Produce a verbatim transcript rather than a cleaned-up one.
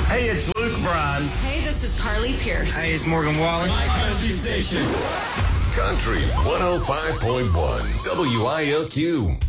Hey, it's Luke Bryan. Hey, this is Carly Pierce. Hey, it's Morgan Wallen. My country station. Country one oh five point one W I L Q.